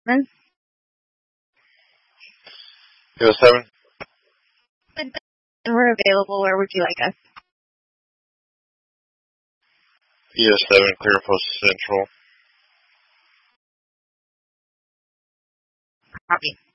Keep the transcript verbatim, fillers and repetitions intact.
And P O seven. And we're available. Where would you like us? P O seven, Clear Post Central. Copy.